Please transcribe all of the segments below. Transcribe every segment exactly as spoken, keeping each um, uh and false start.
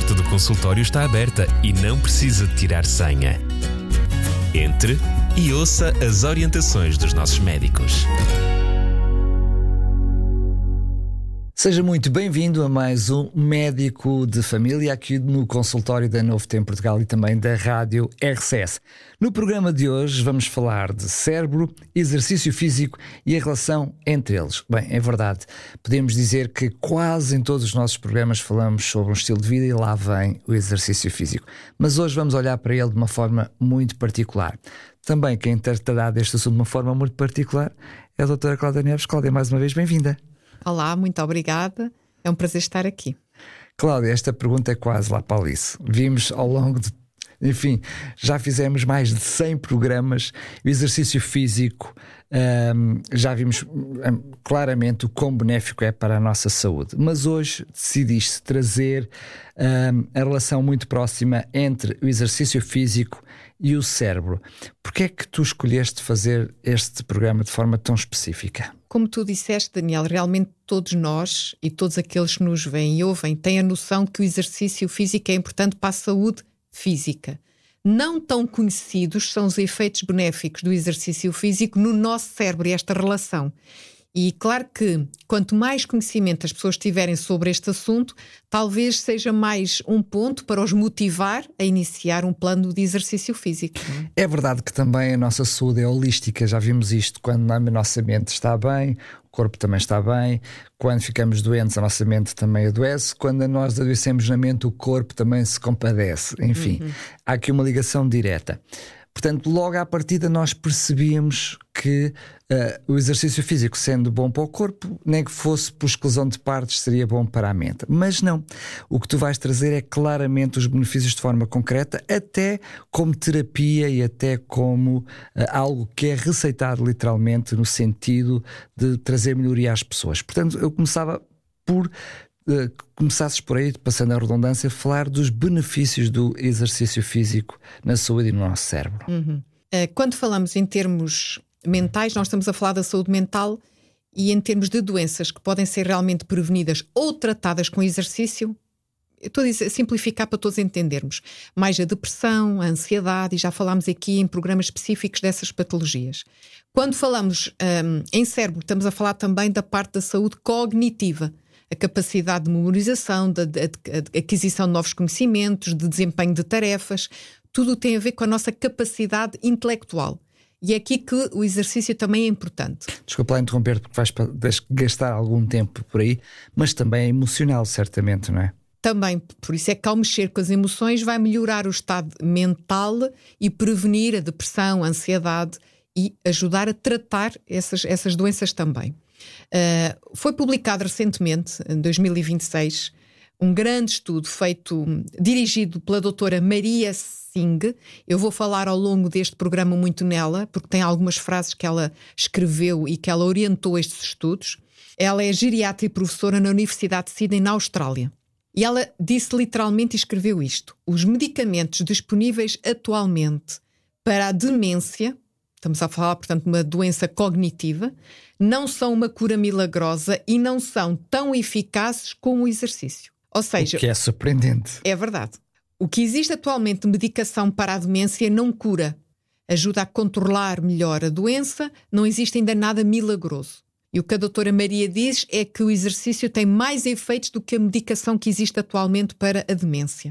porta do consultório está aberta e não precisa de tirar senha. Entre e ouça as orientações dos nossos médicos. Seja muito bem-vindo a mais um Médico de Família aqui no consultório da Novo Tempo Portugal e também da Rádio R C S. No programa de hoje vamos falar de cérebro, exercício físico e a relação entre eles. Bem, é verdade, podemos dizer que quase em todos os nossos programas falamos sobre um estilo de vida e lá vem o exercício físico. Mas hoje vamos olhar para ele de uma forma muito particular. Também quem tratará deste assunto de uma forma muito particular é a doutora Cláudia Neves. Cláudia, mais uma vez, bem-vinda. Olá, muito obrigada. É um prazer estar aqui. Cláudia, esta pergunta é quase lá para Alice. Vimos ao longo de... Enfim, já fizemos mais de cem programas. O exercício físico, hum, já vimos hum, claramente o quão benéfico é para a nossa saúde. Mas hoje decidiste trazer hum, a relação muito próxima entre o exercício físico e o cérebro. Porquê é que tu escolheste fazer este programa de forma tão específica? Como tu disseste, Daniel, realmente todos nós e todos aqueles que nos veem e ouvem têm a noção que o exercício físico é importante para a saúde física. Não tão conhecidos são os efeitos benéficos do exercício físico no nosso cérebro e esta relação. E claro que quanto mais conhecimento as pessoas tiverem sobre este assunto, talvez seja mais um ponto para os motivar a iniciar um plano de exercício físico. É verdade que também a nossa saúde é holística, já vimos isto, quando a nossa mente está bem, o corpo também está bem, quando ficamos doentes a nossa mente também adoece, quando nós adoecemos na mente o corpo também se compadece, enfim, uhum. Há aqui uma ligação direta. Portanto, logo à partida nós percebíamos que uh, o exercício físico, sendo bom para o corpo, nem que fosse por exclusão de partes, seria bom para a mente. Mas não. O que tu vais trazer é claramente os benefícios de forma concreta, até como terapia e até como uh, algo que é receitado literalmente no sentido de trazer melhoria às pessoas. Portanto, eu começava por... Uh, começasses por aí, passando a redundância, a falar dos benefícios do exercício físico na saúde e no nosso cérebro. Uhum. Uh, quando falamos em termos mentais, nós estamos a falar da saúde mental e em termos de doenças que podem ser realmente prevenidas ou tratadas com exercício. Eu estou a simplificar para todos entendermos. Mais a depressão, a ansiedade, e já falámos aqui em programas específicos dessas patologias. Quando falamos um, em cérebro, estamos a falar também da parte da saúde cognitiva. A capacidade de memorização, de, de, de aquisição de novos conhecimentos, de desempenho de tarefas, tudo tem a ver com a nossa capacidade intelectual. E é aqui que o exercício também é importante. Desculpa lá interromper, porque vais gastar algum tempo por aí, mas também é emocional, certamente, não é? Também, por isso é que ao mexer com as emoções vai melhorar o estado mental e prevenir a depressão, a ansiedade e ajudar a tratar essas, essas doenças também. Uh, foi publicado recentemente, em dois mil e vinte e seis, um grande estudo feito, dirigido pela doutora Maria Singh. Eu vou falar ao longo deste programa muito nela, porque tem algumas frases que ela escreveu e que ela orientou estes estudos. Ela é geriatra e professora na Universidade de Sydney, na Austrália. E ela disse literalmente e escreveu isto: os medicamentos disponíveis atualmente para a demência, estamos a falar, portanto, de uma doença cognitiva, não são uma cura milagrosa e não são tão eficazes como o exercício. Ou seja... O que é surpreendente. É verdade. O que existe atualmente de medicação para a demência não cura. Ajuda a controlar melhor a doença, não existe ainda nada milagroso. E o que a doutora Maria diz é que o exercício tem mais efeitos do que a medicação que existe atualmente para a demência.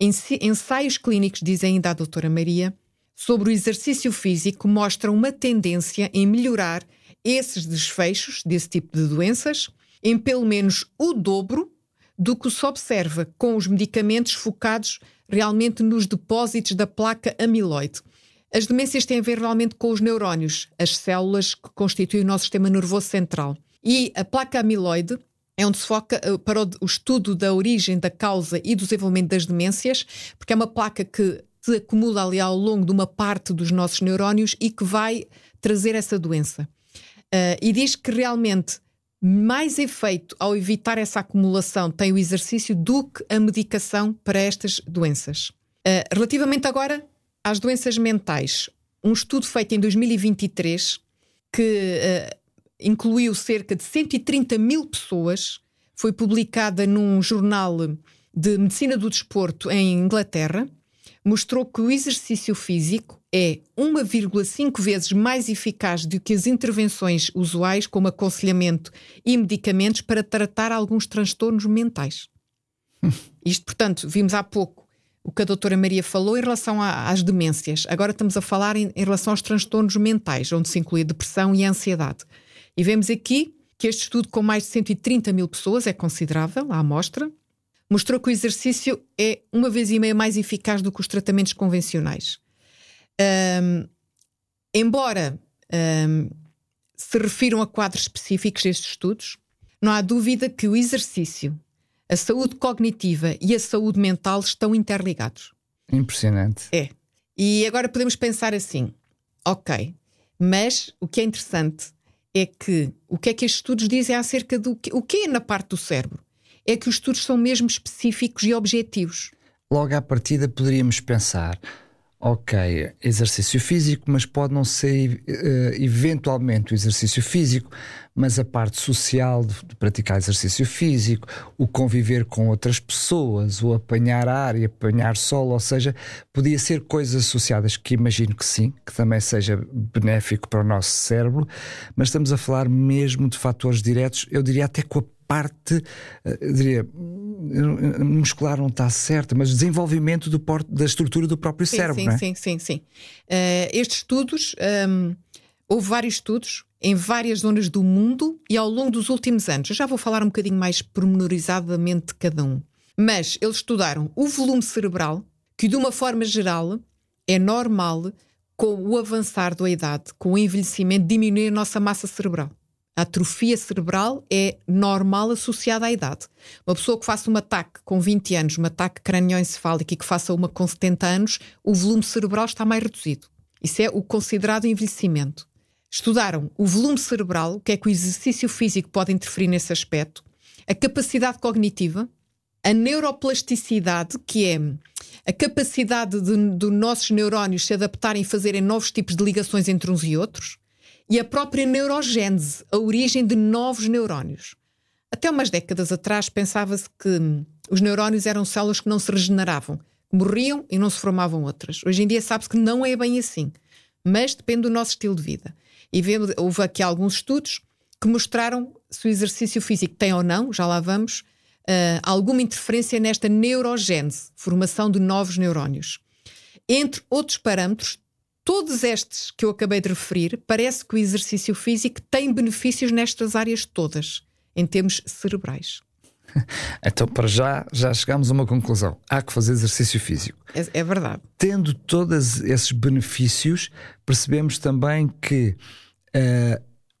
Ensaios clínicos, diz ainda a doutora Maria, sobre o exercício físico mostram uma tendência em melhorar esses desfechos desse tipo de doenças em pelo menos o dobro do que se observa com os medicamentos focados realmente nos depósitos da placa amiloide. As demências têm a ver realmente com os neurónios, as células que constituem o nosso sistema nervoso central. E a placa amiloide é onde se foca uh, para o, o estudo da origem, da causa e do desenvolvimento das demências, porque é uma placa que se acumula ali ao longo de uma parte dos nossos neurónios e que vai trazer essa doença. Uh, e diz que realmente mais efeito ao evitar essa acumulação tem o exercício do que a medicação para estas doenças. Uh, relativamente agora às doenças mentais, um estudo feito em dois mil e vinte e três que uh, incluiu cerca de cento e trinta mil pessoas, foi publicada num jornal de Medicina do Desporto em Inglaterra mostrou que o exercício físico é uma vírgula cinco vezes mais eficaz do que as intervenções usuais, como aconselhamento e medicamentos para tratar alguns transtornos mentais. Isto, portanto, vimos há pouco o que a doutora Maria falou em relação a, às demências. Agora estamos a falar em, em relação aos transtornos mentais, onde se inclui a depressão e a ansiedade. E vemos aqui que este estudo, com mais de cento e trinta mil pessoas, é considerável, a amostra, mostrou que o exercício é uma vez e meia mais eficaz do que os tratamentos convencionais. Um, embora um, se refiram a quadros específicos destes estudos, não há dúvida que o exercício, a saúde cognitiva e a saúde mental estão interligados. Impressionante. É. E agora podemos pensar assim, ok, mas o que é interessante é que o que é que estes estudos dizem acerca do que, o que é na parte do cérebro? É que os estudos são mesmo específicos e objetivos. Logo à partida poderíamos pensar, ok, exercício físico, mas pode não ser uh, eventualmente o exercício físico, mas a parte social de, de praticar exercício físico, o conviver com outras pessoas, o apanhar ar e apanhar sol, ou seja, podia ser coisas associadas, que imagino que sim, que também seja benéfico para o nosso cérebro, mas estamos a falar mesmo de fatores diretos, eu diria até com a parte, eu diria, muscular não está certa, mas desenvolvimento do porto, da estrutura do próprio sim, cérebro, sim, não é? Sim, sim, sim. Uh, estes estudos, um, houve vários estudos em várias zonas do mundo e ao longo dos últimos anos. Eu já vou falar um bocadinho mais pormenorizadamente de cada um. Mas eles estudaram o volume cerebral, que de uma forma geral é normal com o avançar da idade, com o envelhecimento, diminuir a nossa massa cerebral. A atrofia cerebral é normal associada à idade. Uma pessoa que faça um ataque com vinte anos, um ataque cranioencefálico, e que faça uma com setenta anos, o volume cerebral está mais reduzido. Isso é o considerado envelhecimento. Estudaram o volume cerebral, o que é que o exercício físico pode interferir nesse aspecto, a capacidade cognitiva, a neuroplasticidade, que é a capacidade de, de nossos neurónios se adaptarem e fazerem novos tipos de ligações entre uns e outros, e a própria neurogênese, a origem de novos neurónios. Até umas décadas atrás pensava-se que os neurónios eram células que não se regeneravam, morriam e não se formavam outras. Hoje em dia sabe-se que não é bem assim, mas depende do nosso estilo de vida. E houve aqui alguns estudos que mostraram se o exercício físico tem ou não, já lá vamos, uh, alguma interferência nesta neurogênese, formação de novos neurónios. Entre outros parâmetros, todos estes que eu acabei de referir, parece que o exercício físico tem benefícios nestas áreas todas, em termos cerebrais. Então, para já, já chegamos a uma conclusão. Há que fazer exercício físico. É, é verdade. Tendo todos esses benefícios, percebemos também que, uh,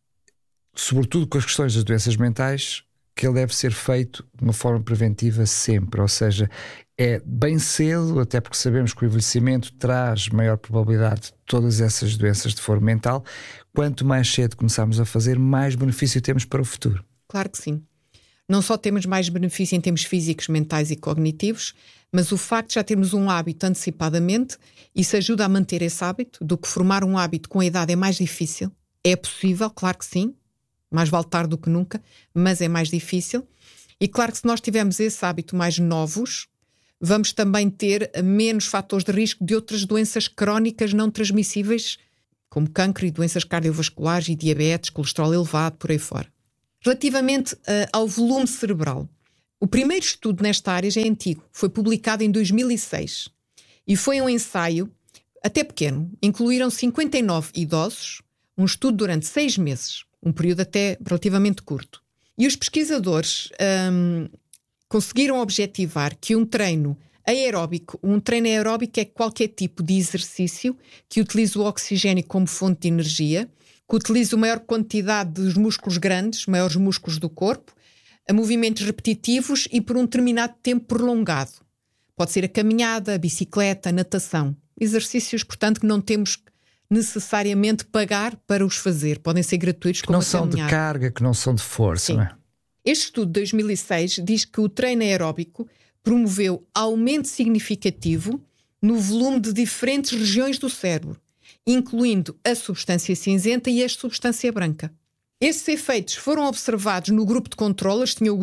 sobretudo com as questões das doenças mentais, que ele deve ser feito de uma forma preventiva sempre. Ou seja, é bem cedo, até porque sabemos que o envelhecimento traz maior probabilidade de todas essas doenças de foro mental. Quanto mais cedo começarmos a fazer, mais benefício temos para o futuro. Claro que sim. Não só temos mais benefício em termos físicos, mentais e cognitivos, mas o facto de já termos um hábito antecipadamente, isso ajuda a manter esse hábito, do que formar um hábito com a idade é mais difícil. É possível, claro que sim, mais vale tarde do que nunca, mas é mais difícil. E claro que se nós tivermos esse hábito mais novos, vamos também ter menos fatores de risco de outras doenças crónicas não transmissíveis, como cancro e doenças cardiovasculares e diabetes, colesterol elevado, por aí fora. Relativamente uh, ao volume cerebral, o primeiro estudo nesta área já é antigo, foi publicado em dois mil e seis e foi um ensaio até pequeno. Incluíram cinquenta e nove idosos, um estudo durante seis meses, um período até relativamente curto. E os pesquisadores um, conseguiram objetivar que um treino aeróbico, um treino aeróbico é qualquer tipo de exercício que utiliza o oxigênio como fonte de energia, que utiliza a maior quantidade dos músculos grandes, maiores músculos do corpo, a movimentos repetitivos e por um determinado tempo prolongado. Pode ser a caminhada, a bicicleta, a natação. Exercícios, portanto, que não temos necessariamente pagar para os fazer. Podem ser gratuitos, que como não a são caminhar. De carga, que não são de força. Sim. Não é? Este estudo de dois mil e seis diz que o treino aeróbico promoveu aumento significativo no volume de diferentes regiões do cérebro, incluindo a substância cinzenta e a substância branca. Esses efeitos foram observados no grupo de controle. Tinha o grupo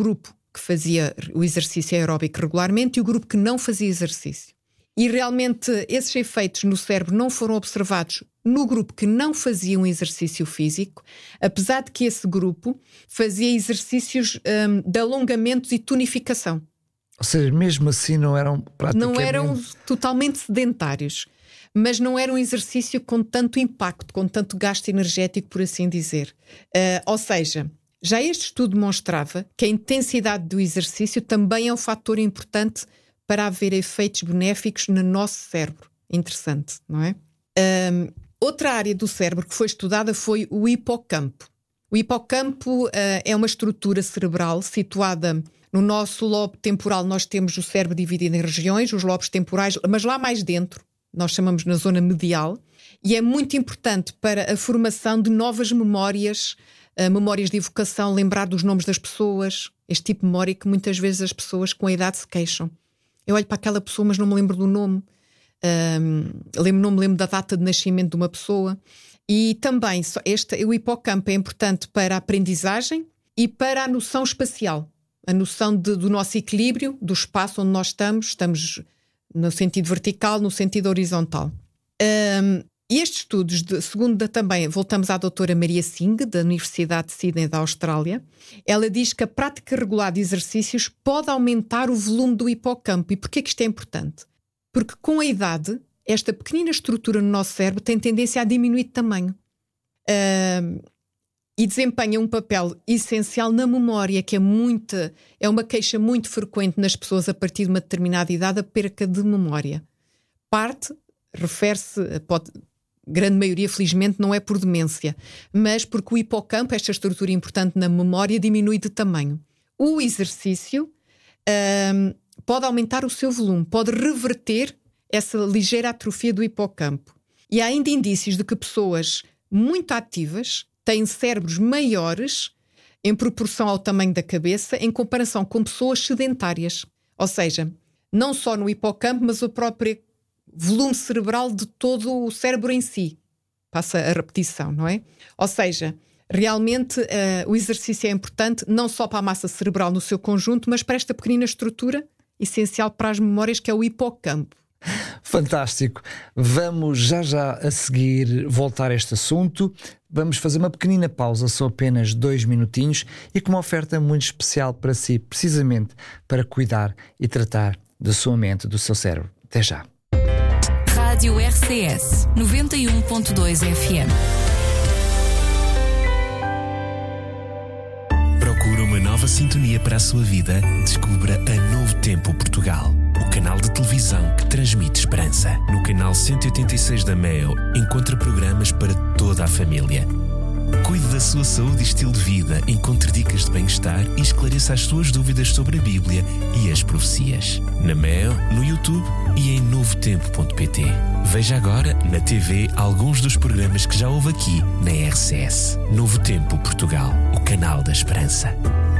que fazia o exercício aeróbico regularmente e o grupo que não fazia exercício. E realmente esses efeitos no cérebro não foram observados no grupo que não fazia um exercício físico, apesar de que esse grupo fazia exercícios um, de alongamentos e tonificação. Ou seja, mesmo assim não eram praticamente... Não eram totalmente sedentários, mas não era um exercício com tanto impacto, com tanto gasto energético, por assim dizer. Uh, ou seja, já este estudo demonstrava que a intensidade do exercício também é um fator importante para haver efeitos benéficos no nosso cérebro. Interessante, não é? Um, outra área do cérebro que foi estudada foi o hipocampo. O hipocampo uh, é uma estrutura cerebral situada no nosso lobo temporal. Nós temos o cérebro dividido em regiões, os lobos temporais, mas lá mais dentro, nós chamamos na zona medial, e é muito importante para a formação de novas memórias, uh, memórias de evocação, lembrar dos nomes das pessoas, este tipo de memória que muitas vezes as pessoas com a idade se queixam. Eu olho para aquela pessoa, mas não me lembro do nome. Um, lembro, não me lembro da data de nascimento de uma pessoa. E também este, o hipocampo é importante para a aprendizagem e para a noção espacial. A noção de, do nosso equilíbrio, do espaço onde nós estamos. Estamos no sentido vertical, no sentido horizontal. Um, e estes estudos, de, segundo também, voltamos à doutora Maria Singh, da Universidade de Sydney, da Austrália, ela diz que a prática regular de exercícios pode aumentar o volume do hipocampo. E porquê que isto é importante? Porque com a idade, esta pequenina estrutura no nosso cérebro tem tendência a diminuir de tamanho. Uh, e desempenha um papel essencial na memória, que é, muita, é uma queixa muito frequente nas pessoas a partir de uma determinada idade, a perca de memória. Parte, refere-se, pode... grande maioria, felizmente, não é por demência, mas porque o hipocampo, esta estrutura importante na memória, diminui de tamanho. O exercício um, pode aumentar o seu volume, pode reverter essa ligeira atrofia do hipocampo. E há ainda indícios de que pessoas muito ativas têm cérebros maiores em proporção ao tamanho da cabeça em comparação com pessoas sedentárias. Ou seja, não só no hipocampo, mas o próprio volume cerebral de todo o cérebro em si. Passa a repetição, não é? Ou seja, realmente uh, o exercício é importante não só para a massa cerebral no seu conjunto, mas para esta pequenina estrutura essencial para as memórias, que é o hipocampo. Fantástico. Vamos já já a seguir voltar a este assunto. Vamos fazer uma pequenina pausa, só apenas dois minutinhos, e com uma oferta muito especial para si, precisamente para cuidar e tratar da sua mente, do seu cérebro. Até já. Rádio R C S noventa e um ponto dois F M. Procura uma nova sintonia para a sua vida? Descubra a Novo Tempo Portugal, o canal de televisão que transmite esperança. No canal cento e oitenta e seis da Meo, encontra programas para toda a família. Cuide da sua saúde e estilo de vida, encontre dicas de bem-estar e esclareça as suas dúvidas sobre a Bíblia e as profecias. Na Meo, no YouTube e em novo tempo ponto pt. Veja agora na T V alguns dos programas que já houve aqui na R C S. Novo Tempo Portugal, o canal da esperança.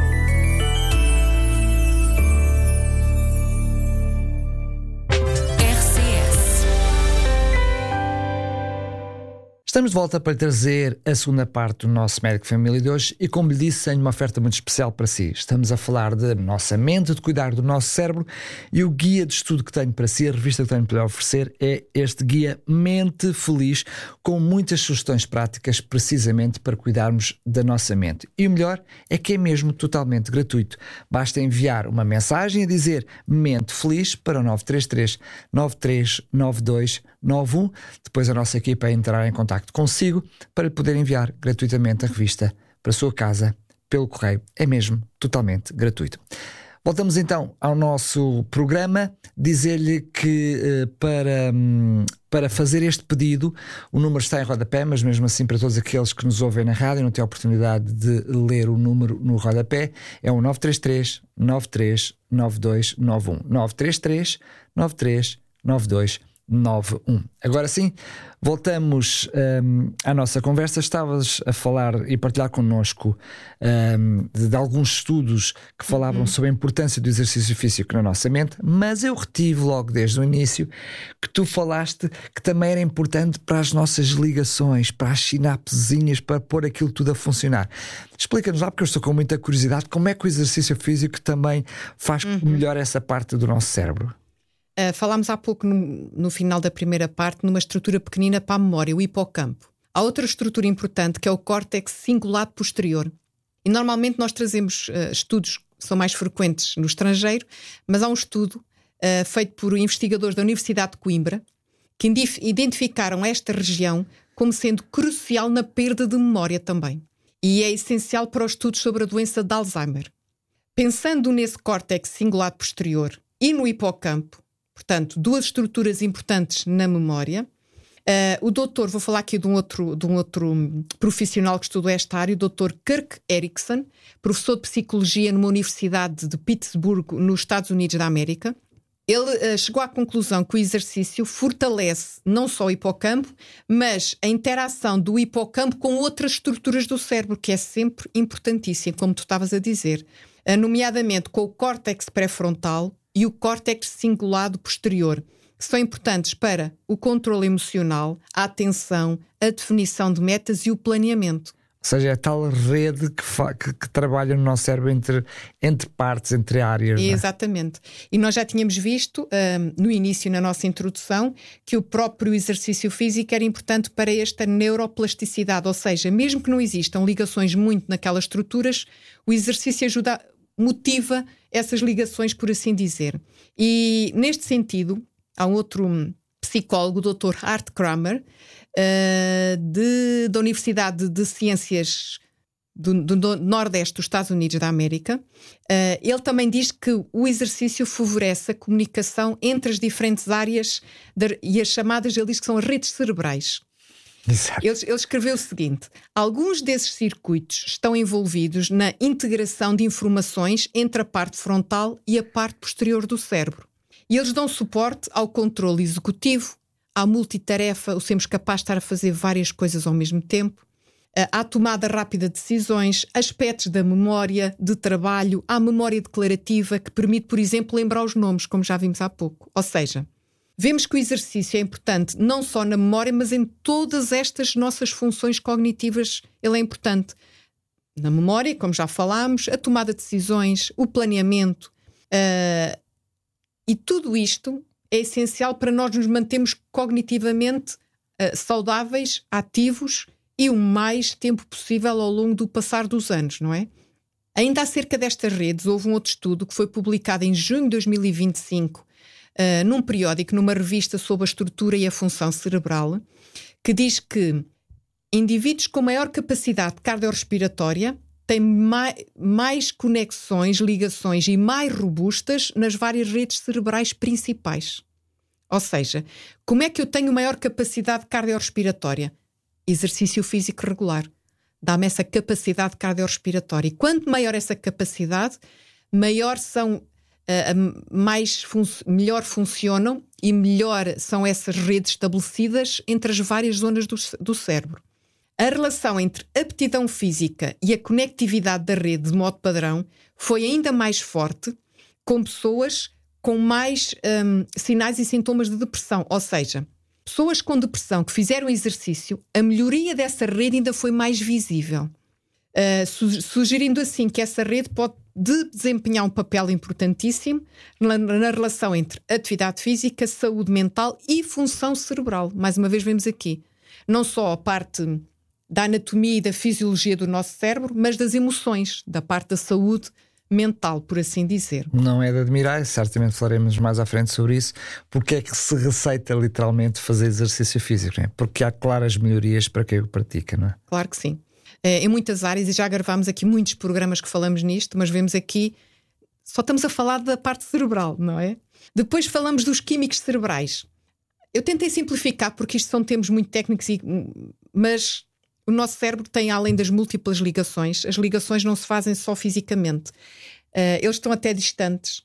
Estamos de volta para trazer a segunda parte do nosso Médico Família de hoje e, como lhe disse, tenho uma oferta muito especial para si. Estamos a falar da nossa mente, de cuidar do nosso cérebro, e o guia de estudo que tenho para si, a revista que tenho para lhe oferecer, é este guia Mente Feliz, com muitas sugestões práticas precisamente para cuidarmos da nossa mente. E o melhor é que é mesmo totalmente gratuito. Basta enviar uma mensagem a dizer Mente Feliz para o nove três três, nove três nove dois nove um. Depois a nossa equipa entrará em contacto consigo para poder enviar gratuitamente a revista para a sua casa pelo correio. É mesmo totalmente gratuito. Voltamos então ao nosso programa. Dizer-lhe que para, para fazer este pedido, o número está em rodapé, mas mesmo assim, para todos aqueles que nos ouvem na rádio e não têm a oportunidade de ler o número no rodapé, é o nove três três, nove três nove dois nove um. nove três três, nove três nove dois nove um. Agora sim, voltamos um, à nossa conversa. Estavas a falar e partilhar connosco um, de, de alguns estudos que falavam uhum. sobre a importância do exercício físico na nossa mente, mas eu retive logo desde o início que tu falaste que também era importante para as nossas ligações, para as sinapsezinhas, para pôr aquilo tudo a funcionar. Explica-nos lá, porque eu estou com muita curiosidade, como é que o exercício físico também faz uhum. melhor essa parte do nosso cérebro? Uh, falámos há pouco, no, no final da primeira parte, numa estrutura pequenina para a memória, o hipocampo. Há outra estrutura importante que é o córtex cingulado posterior. E normalmente nós trazemos uh, estudos que são mais frequentes no estrangeiro, mas há um estudo uh, feito por investigadores da Universidade de Coimbra que identificaram esta região como sendo crucial na perda de memória também. E é essencial para os estudos sobre a doença de Alzheimer. Pensando nesse córtex cingulado posterior e no hipocampo, portanto, duas estruturas importantes na memória. Uh, o doutor, vou falar aqui de um, outro, de um outro profissional que estudou esta área, o doutor Kirk Erickson, professor de Psicologia numa universidade de Pittsburgh, nos Estados Unidos da América. Ele uh, chegou à conclusão que o exercício fortalece não só o hipocampo, mas a interação do hipocampo com outras estruturas do cérebro, que é sempre importantíssima, como tu estavas a dizer, uh, nomeadamente com o córtex pré-frontal e o córtex cingulado posterior, que são importantes para o controle emocional, a atenção, a definição de metas e o planeamento. Ou seja, é a tal rede que, fa- que, que trabalha no nosso cérebro entre, entre partes, entre áreas. Exatamente. Não é? E nós já tínhamos visto, um, no início, na nossa introdução, que o próprio exercício físico era importante para esta neuroplasticidade, ou seja, mesmo que não existam ligações muito naquelas estruturas, o exercício ajuda a motiva essas ligações, por assim dizer. E neste sentido, há um outro psicólogo, o doutor Art Kramer, uh, de, da Universidade de Ciências do, do Nordeste dos Estados Unidos da América. Uh, ele também diz que o exercício favorece a comunicação entre as diferentes áreas de, e as chamadas, ele diz que são as redes cerebrais. Ele, ele escreveu o seguinte: alguns desses circuitos estão envolvidos na integração de informações entre a parte frontal e a parte posterior do cérebro. E eles dão suporte ao controle executivo, à multitarefa, o sermos capazes de estar a fazer várias coisas ao mesmo tempo, à tomada rápida de decisões, aspectos da memória de trabalho, à memória declarativa, que permite, por exemplo, lembrar os nomes, como já vimos há pouco. Ou seja, vemos que o exercício é importante não só na memória, mas em todas estas nossas funções cognitivas. Ele é importante na memória, como já falámos, a tomada de decisões, o planeamento. Uh, e tudo isto é essencial para nós nos mantermos cognitivamente uh, saudáveis, ativos e o mais tempo possível ao longo do passar dos anos, não é? Ainda acerca destas redes, houve um outro estudo que foi publicado em junho de dois mil e vinte e cinco, Uh, num periódico, numa revista sobre a estrutura e a função cerebral, que diz que indivíduos com maior capacidade cardiorrespiratória têm mai, mais conexões, ligações e mais robustas nas várias redes cerebrais principais. Ou seja, como é que eu tenho maior capacidade cardiorrespiratória? Exercício físico regular. Dá-me essa capacidade cardiorrespiratória. E quanto maior essa capacidade, maior são Uh, mais fun- melhor funcionam e melhor são essas redes estabelecidas entre as várias zonas do, do cérebro. A relação entre aptidão física e a conectividade da rede de modo padrão foi ainda mais forte com pessoas com mais um, sinais e sintomas de depressão. Ou seja, pessoas com depressão que fizeram exercício, a melhoria dessa rede ainda foi mais visível. Uh, su- sugerindo assim que essa rede pode de desempenhar um papel importantíssimo na, na relação entre atividade física, saúde mental e função cerebral. Mais uma vez vemos aqui não só a parte da anatomia e da fisiologia do nosso cérebro, mas das emoções, da parte da saúde mental, por assim dizer. Não é de admirar, certamente falaremos mais à frente sobre isso, porque é que se receita literalmente fazer exercício físico, não é? Porque há claras melhorias para quem o pratica, não é? Claro que sim. Em muitas áreas, e já gravámos aqui muitos programas que falamos nisto, mas vemos aqui, só estamos a falar da parte cerebral, não é? Depois falamos dos químicos cerebrais. Eu tentei simplificar porque isto são termos muito técnicos, e, mas o nosso cérebro tem, além das múltiplas ligações, as ligações não se fazem só fisicamente. Uh, eles estão até distantes,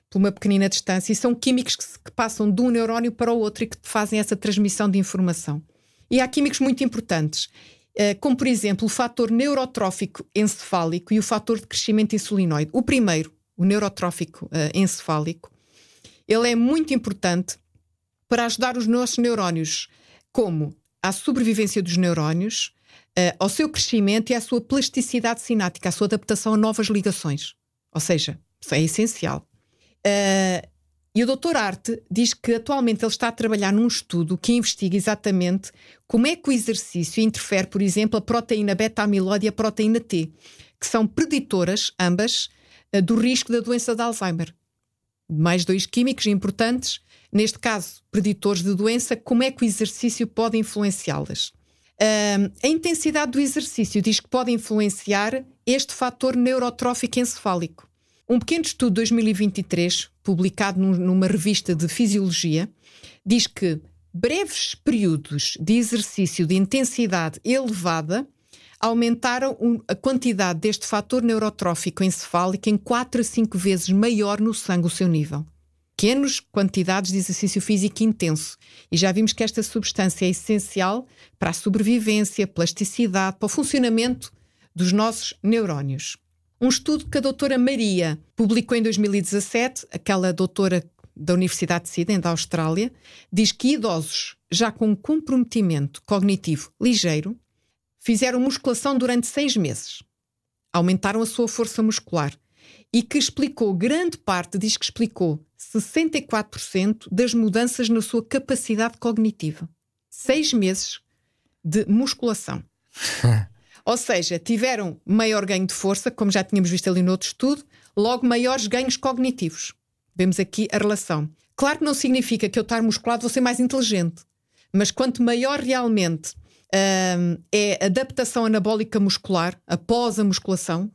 por uma pequenina distância, e são químicos que, se, que passam de um neurónio para o outro e que fazem essa transmissão de informação. E há químicos muito importantes, como por exemplo o fator neurotrófico encefálico e o fator de crescimento insulinoide. O primeiro, o neurotrófico encefálico, ele é muito importante para ajudar os nossos neurónios, como à sobrevivência dos neurónios, ao seu crescimento e à sua plasticidade sináptica, à sua adaptação a novas ligações. Ou seja, isso é essencial. Uh, e o doutor Arte diz que atualmente ele está a trabalhar num estudo que investiga exatamente como é que o exercício interfere, por exemplo, a proteína beta-amiloide e a proteína T, que são preditoras, ambas, uh, do risco da doença de Alzheimer. Mais dois químicos importantes, neste caso, preditores de doença, como é que o exercício pode influenciá-las. Uh, a intensidade do exercício diz que pode influenciar este fator neurotrófico encefálico. Um pequeno estudo de dois mil e vinte e três, publicado num, numa revista de fisiologia, diz que breves períodos de exercício de intensidade elevada aumentaram a quantidade deste fator neurotrófico encefálico em quatro a cinco vezes maior no sangue, o seu nível. Pequenas quantidades de exercício físico intenso. E já vimos que esta substância é essencial para a sobrevivência, plasticidade, para o funcionamento dos nossos neurónios. Um estudo que a doutora Maria publicou em dois mil e dezassete, aquela doutora da Universidade de Sydney, da Austrália, diz que idosos já com um comprometimento cognitivo ligeiro fizeram musculação durante seis meses. Aumentaram a sua força muscular. E que explicou, grande parte, diz que explicou sessenta e quatro por cento das mudanças na sua capacidade cognitiva. Seis meses de musculação. Ou seja, tiveram maior ganho de força, como já tínhamos visto ali no outro estudo, logo maiores ganhos cognitivos. Vemos aqui a relação. Claro que não significa que eu estar musculado vou ser mais inteligente, mas quanto maior realmente hum, é a adaptação anabólica muscular após a musculação,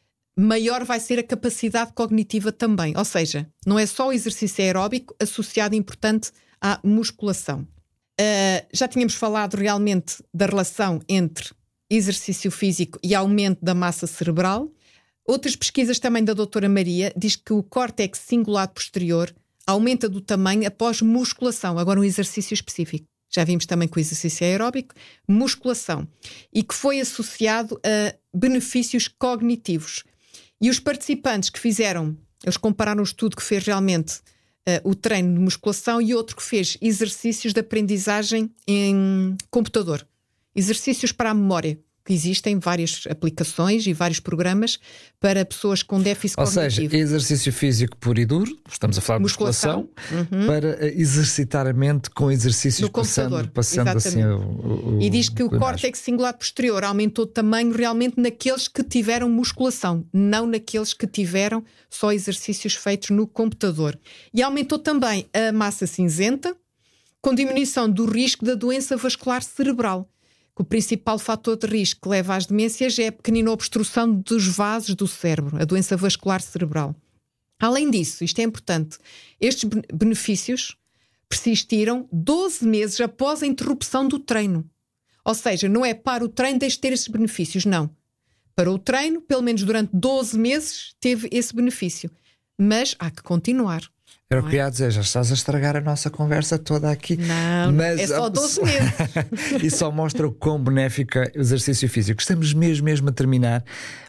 maior vai ser a capacidade cognitiva também. Ou seja, não é só o exercício aeróbico associado, importante, à musculação. Uh, já tínhamos falado realmente da relação entre exercício físico e aumento da massa cerebral. Outras pesquisas também da doutora Maria diz que o córtex cingulado posterior aumenta do tamanho após musculação, agora um exercício específico. Já vimos também com o exercício aeróbico, musculação, e que foi associado a benefícios cognitivos. E os participantes que fizeram, eles compararam o estudo que fez realmente uh, o treino de musculação e outro que fez exercícios de aprendizagem em computador. Exercícios para a memória, que existem várias aplicações e vários programas para pessoas com déficit Ou cognitivo. Ou seja, exercício físico puro e duro, estamos a falar de musculação, musculação uhum. para exercitar a mente com exercícios no computador, passando, passando assim o, o, E diz que o, o córtex cingulado posterior aumentou de tamanho realmente naqueles que tiveram musculação, não naqueles que tiveram só exercícios feitos no computador. E aumentou também a massa cinzenta, com diminuição do risco da doença vascular cerebral. Que o principal fator de risco que leva às demências é a pequenina obstrução dos vasos do cérebro, a doença vascular cerebral. Além disso, isto é importante, estes benefícios persistiram doze meses após a interrupção do treino. Ou seja, não é para o treino deixe de ter esses benefícios, não. Para o treino, pelo menos durante doze meses, teve esse benefício. Mas há que continuar. Era o que ia dizer, já estás a estragar a nossa conversa toda aqui. Não, mas é só doze meses. E só mostra o quão benéfico é o exercício físico. Estamos mesmo, mesmo a terminar,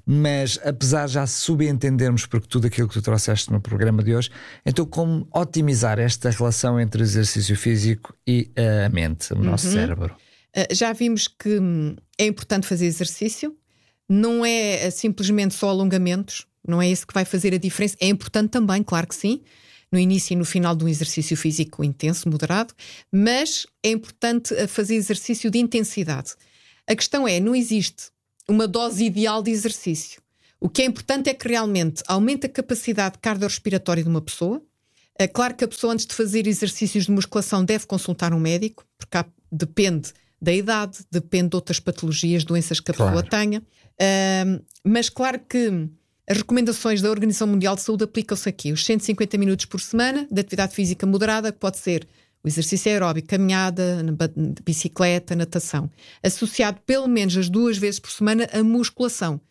mas apesar de já subentendermos porque tudo aquilo que tu trouxeste no programa de hoje, então como otimizar esta relação entre o exercício físico e a mente, o nosso uhum. cérebro? Uh, já vimos que hum, é importante fazer exercício, não é simplesmente só alongamentos, não é isso que vai fazer a diferença. É importante também, claro que sim, no início e no final de um exercício físico intenso, moderado, mas é importante fazer exercício de intensidade. A questão é, não existe uma dose ideal de exercício. O que é importante é que realmente aumente a capacidade cardiorrespiratória de uma pessoa. É claro que a pessoa, antes de fazer exercícios de musculação, deve consultar um médico, porque há, depende da idade, depende de outras patologias, doenças que a claro. pessoa tenha. Uh, mas claro que as recomendações da Organização Mundial de Saúde aplicam-se aqui. Os cento e cinquenta minutos por semana de atividade física moderada, que pode ser o exercício aeróbico, caminhada, bicicleta, natação. Associado pelo menos as duas vezes por semana a musculação.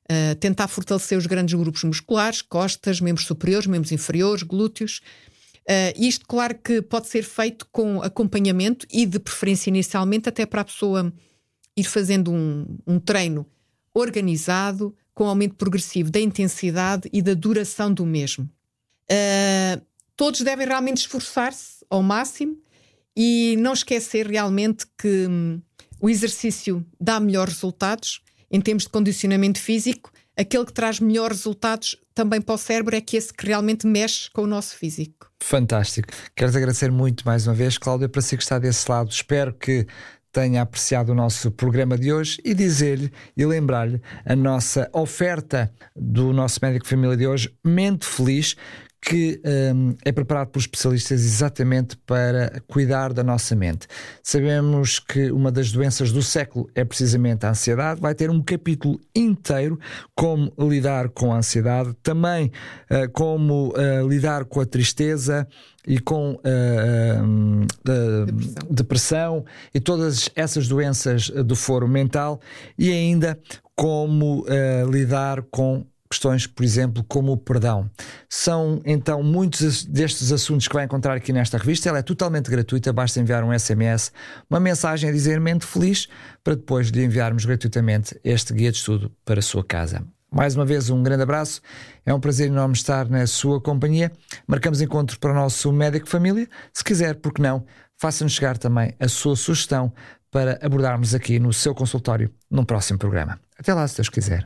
Uh, tentar fortalecer os grandes grupos musculares, costas, membros superiores, membros inferiores, glúteos. Uh, isto, claro que pode ser feito com acompanhamento e, de preferência inicialmente, até para a pessoa ir fazendo um, um treino organizado, com aumento progressivo da intensidade e da duração do mesmo. Uh, todos devem realmente esforçar-se ao máximo e não esquecer realmente que hum, o exercício dá melhores resultados. Em termos de condicionamento físico, aquele que traz melhores resultados também para o cérebro é que esse que realmente mexe com o nosso físico. Fantástico. Quero-te agradecer muito mais uma vez, Cláudia, para si que está desse lado. Espero que tenha apreciado o nosso programa de hoje e dizer-lhe e lembrar-lhe a nossa oferta do nosso médico de família de hoje, Mente Feliz, que um, é preparado por especialistas exatamente para cuidar da nossa mente. Sabemos que uma das doenças do século é precisamente a ansiedade. Vai ter um capítulo inteiro como lidar com a ansiedade, também uh, como uh, lidar com a tristeza e com uh, uh, uh, depressão. depressão e todas essas doenças do foro mental, e ainda como uh, lidar com questões, por exemplo, como o perdão. São então muitos destes assuntos que vai encontrar aqui nesta revista. Ela é totalmente gratuita, basta enviar um S M S, uma mensagem a dizer Mente Feliz, para depois lhe enviarmos gratuitamente este guia de estudo para a sua casa. Mais uma vez, um grande abraço, é um prazer enorme estar na sua companhia. Marcamos encontro para o nosso médico de família. Se quiser, por que não, faça-nos chegar também a sua sugestão para abordarmos aqui no seu consultório num próximo programa. Até lá, se Deus quiser.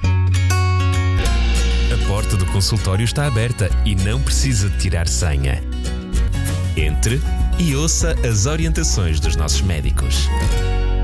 A porta do consultório está aberta e não precisa de tirar senha. Entre e ouça as orientações dos nossos médicos.